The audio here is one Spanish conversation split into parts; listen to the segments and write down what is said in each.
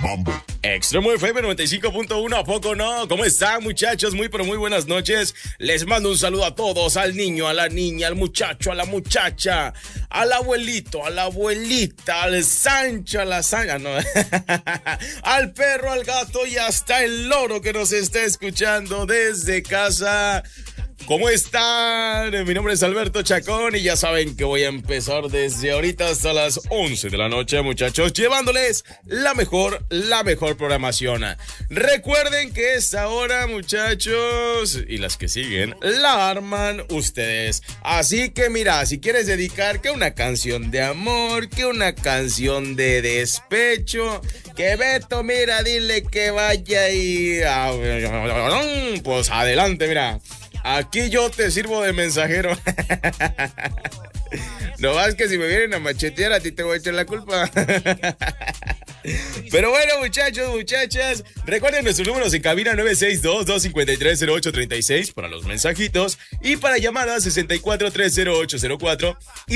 Extremo FM 95.1, ¿a poco no? ¿Cómo están, muchachos? Muy, pero muy buenas noches. Les mando un saludo a todos, al niño, a la niña, al muchacho, a la muchacha, al abuelito, a la abuelita, al Sancho, a la Sancha, no. Al perro, al gato y hasta el loro que nos está escuchando desde casa. ¿Cómo están? Mi nombre es Alberto Chacón y ya saben que voy a empezar desde ahorita hasta las 11 de la noche, muchachos, llevándoles la mejor programación. Recuerden que esta hora, muchachos, y las que siguen, la arman ustedes. Así que mira, si quieres dedicar que una canción de amor, que una canción de despecho, que Beto, mira, dile que vaya y... pues adelante, mira. Aquí yo te sirvo de mensajero. No más que si me vienen a machetear, a ti te voy a echar la culpa. Pero bueno, muchachos, muchachas, recuerden nuestros números en cabina 962-253-0836 para los mensajitos y para llamadas 64-30804 y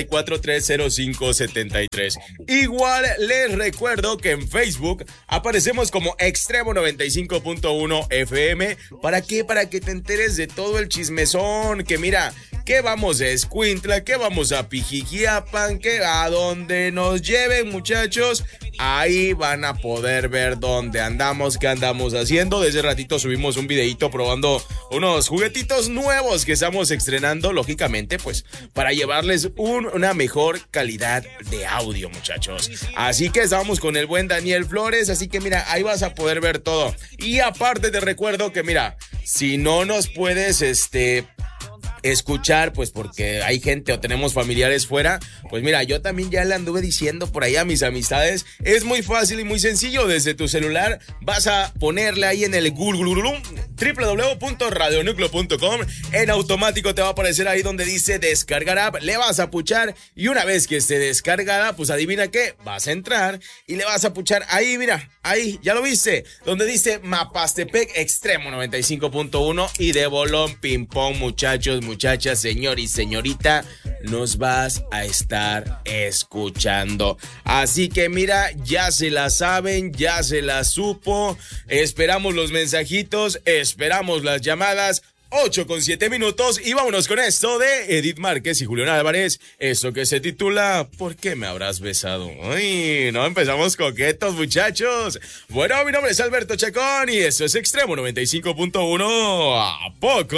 64-305-73. Igual les recuerdo que en Facebook aparecemos como Extremo 95.1 FM. ¿Para qué? Para que te enteres de todo el chismezón, que mira, que vamos a Escuintla, que vamos a Pijijiapan, que a donde nos lleven, muchachos. Ahí van a poder ver dónde andamos, qué andamos haciendo. Desde ratito subimos un videito probando unos juguetitos nuevos que estamos estrenando, lógicamente, pues, para llevarles una mejor calidad de audio, muchachos. Así que estamos con el buen Daniel Flores, así que mira, ahí vas a poder ver todo. Y aparte te recuerdo que mira, si no nos puedes, escuchar, pues porque hay gente o tenemos familiares fuera, pues mira, yo también ya le anduve diciendo por ahí a mis amistades, es muy fácil y muy sencillo. Desde tu celular vas a ponerle ahí en el Google www.radionucleo.com, en automático te va a aparecer ahí donde dice descargar app, le vas a puchar y una vez que esté descargada, pues adivina qué, vas a entrar y le vas a puchar ahí, mira, ahí, ya lo viste, donde dice Mapastepec Extremo 95.1 y de bolón ping pong, muchachos, muchachas, señor y señorita, nos vas a estar escuchando. Así que mira, ya se la saben, ya se la supo. Esperamos los mensajitos, esperamos las llamadas. 8:07 y vámonos con esto de Edith Márquez y Julián Álvarez, eso que se titula ¿Por qué me habrás besado? Ay, no, empezamos coquetos, muchachos. Bueno, mi nombre es Alberto Chacón y eso es Extremo 95.1, ¿a poco